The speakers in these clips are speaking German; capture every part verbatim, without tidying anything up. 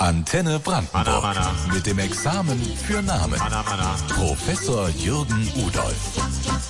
Antenne Brandenburg. Mit dem Examen für Namen. Professor Jürgen Udolph.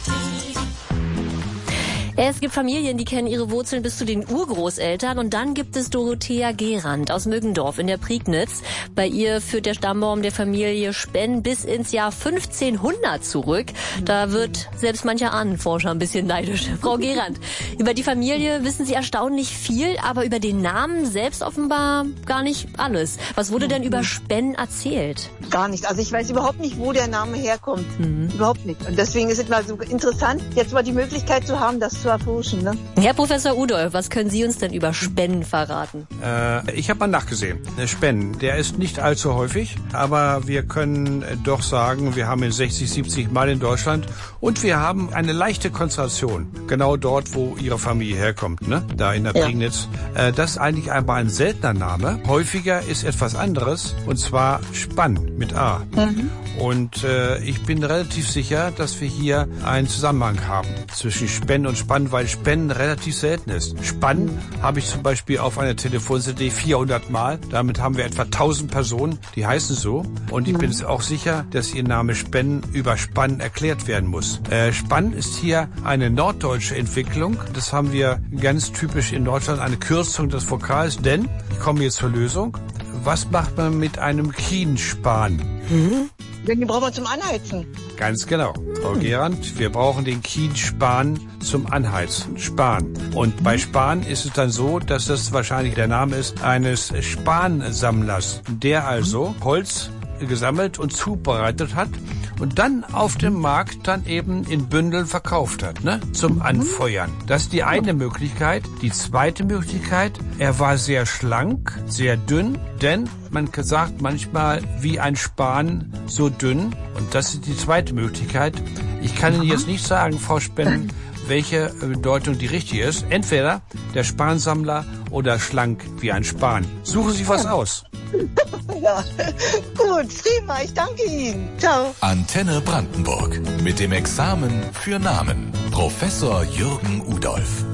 Es gibt Familien, die kennen ihre Wurzeln bis zu den Urgroßeltern. Und dann gibt es Dorothea Gerand aus Müggendorf in der Prignitz. Bei ihr führt der Stammbaum der Familie Spenn bis ins Jahr fünfzehnhundert zurück. Da wird selbst mancher Ahnenforscher ein bisschen neidisch. Frau Gerand, über die Familie wissen Sie erstaunlich viel, aber über den Namen selbst offenbar gar nicht alles. Was wurde denn über Spenn erzählt? Gar nicht. Also ich weiß überhaupt nicht, wo der Name herkommt. Mhm. Überhaupt nicht. Und deswegen ist es mal so interessant, jetzt mal die Möglichkeit zu haben, das zu erforschen. Ne? Herr Professor Udolph, was können Sie uns denn über Spenn verraten? Äh, ich habe mal nachgesehen. Der Spenn, der ist nicht allzu häufig, aber wir können doch sagen, wir haben ihn sechzig, siebzig Mal in Deutschland und wir haben eine leichte Konzentration, genau dort, wo Ihre Familie herkommt, ne? Da in der Ja. Prignitz. Äh, das ist eigentlich aber ein seltener Name. Häufiger ist etwas anderes, und zwar Spann mit A. Mhm. Und äh, ich bin relativ sicher, dass wir hier einen Zusammenhang haben zwischen Spenn und Spann, weil Spenn relativ selten ist. Spann habe ich zum Beispiel auf einer Telefon-C D vierhundert Mal. Damit haben wir etwa tausend Personen, die heißen so. Und ich bin auch sicher, dass ihr Name Spenn über Spann erklärt werden muss. Äh, Spann ist hier eine norddeutsche Entwicklung. Das haben wir ganz typisch in Deutschland, eine Kürzung des Vokals. Denn, ich komme jetzt zur Lösung, was macht man mit einem Kienspan? Mhm. Den brauchen wir zum Anheizen. Ganz genau, Frau Gerand. Wir brauchen den Kienspan zum Anheizen. Span. Und bei Span ist es dann so, dass das wahrscheinlich der Name ist eines Spansammlers, der also Holz gesammelt und zubereitet hat und dann auf dem Markt dann eben in Bündeln verkauft hat, ne? Zum Anfeuern. Das ist die eine Möglichkeit. Die zweite Möglichkeit, er war sehr schlank, sehr dünn, denn man sagt manchmal, wie ein Span, so dünn. Und das ist die zweite Möglichkeit. Ich kann Ihnen jetzt nicht sagen, Frau Spenn, welche Bedeutung die richtige ist. Entweder der Spansammler oder schlank wie ein Span. Suchen Sie was aus. Ja, gut, prima, ich danke Ihnen. Ciao. Antenne Brandenburg. Mit dem Examen für Namen. Professor Jürgen Udolph.